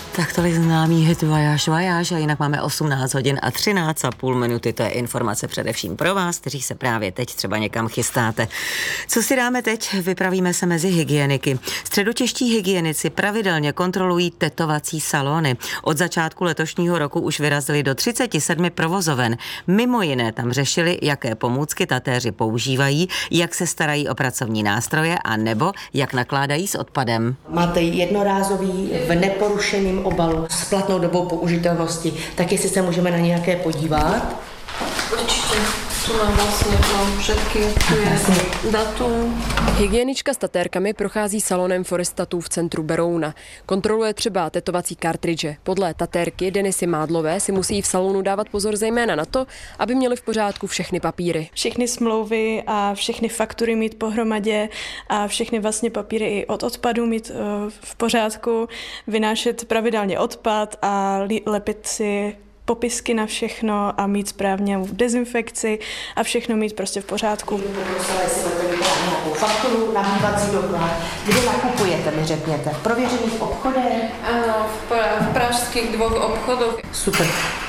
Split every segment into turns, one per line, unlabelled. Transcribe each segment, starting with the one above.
Tak tolik známý hit Voyage Voyage a jinak máme 18 hodin a 13,5 minuty. To je informace především pro vás, kteří se právě teď třeba někam chystáte. Co si dáme teď? Vypravíme se mezi hygieniky. Středočeští hygienici pravidelně kontrolují tetovací salony. Od začátku letošního roku už vyrazili do 37 provozoven. Mimo jiné tam řešili, jaké pomůcky tatéři používají, jak se starají o pracovní nástroje a nebo jak nakládají s odpadem.
Máte jednorázový v neporušeném obalu s platnou dobou použitelnosti, tak jestli se můžeme na nějaké podívat.
Určitě, tu mám vlastně všetky, tu je datum.
Hygienička s tatérkami prochází salonem Forestatů v centru Berouna. Kontroluje třeba tetovací kartridže. Podle tatérky Denisy Mádlové si musí v salonu dávat pozor zejména na to, aby měli v pořádku všechny papíry.
Všechny smlouvy a všechny faktury mít pohromadě a všechny vlastně papíry i od odpadu mít v pořádku, vynášet pravidelně odpad a lepit si popisky na všechno a mít správně dezinfekci a všechno mít prostě v pořádku.
Poprosila, jestli budete vybrát nějakou fakturu, nabývací doklad. Kde nakupujete, mi řekněte? V prověřených obchodech?
Ano, v pražských 2 obchodech.
Super.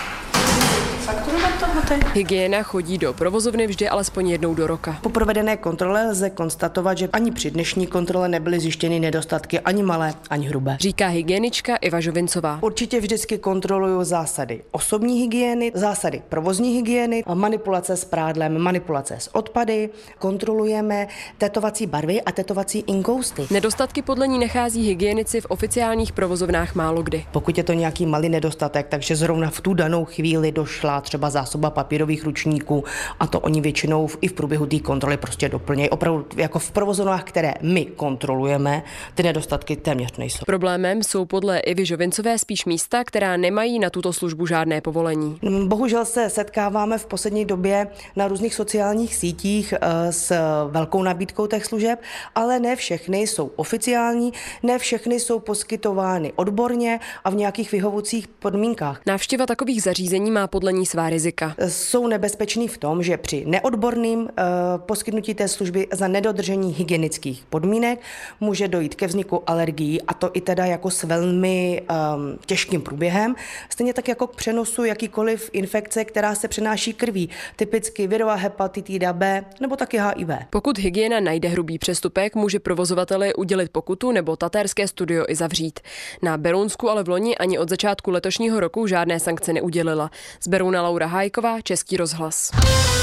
Fakturu na tohoto?
Hygiena chodí do provozovny vždy alespoň jednou do roka.
Po provedené kontrole lze konstatovat, že ani při dnešní kontrole nebyly zjištěny nedostatky ani malé, ani hrubé.
Říká hygienička Iva Žovincová.
Určitě vždycky kontroluju zásady osobní hygieny, zásady provozní hygieny, manipulace s prádlem, manipulace s odpady, kontrolujeme tetovací barvy a tetovací inkousty.
Nedostatky podle ní nachází hygienici v oficiálních provozovnách málo kdy.
Pokud je to nějaký malý nedostatek, takže zrovna v tu danou chvíli došla třeba zásoba papírových ručníků a to oni většinou i v průběhu té kontroly prostě doplnějí. Opravdu jako v provozovnách, které my kontrolujeme, ty nedostatky téměř nejsou.
Problémem jsou podle Ivy Žovincové spíš místa, která nemají na tuto službu žádné povolení.
Bohužel se setkáváme v poslední době na různých sociálních sítích s velkou nabídkou těch služeb, ale ne všechny jsou oficiální, ne všechny jsou poskytovány odborně a v nějakých vyhovujících podmínkách.
Návštěva takových zařízení má podle ní svá rizika.
Jsou nebezpeční v tom, že při neodborným poskytnutí té služby za nedodržení hygienických podmínek může dojít ke vzniku alergií a to i teda jako s velmi těžkým průběhem. Stejně tak jako k přenosu jakýkoliv infekce, která se přenáší krví, typicky virová hepatitida B nebo taky HIV.
Pokud hygiena najde hrubý přestupek, může provozovateli udělit pokutu nebo tatérské studio i zavřít. Na Berounsku ale v loni ani od začátku letošního roku žádné sankce neudělila. Z Berouna Laura Hájková, Český rozhlas.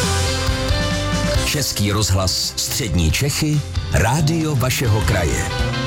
Český rozhlas Střední Čechy, rádio vašeho kraje.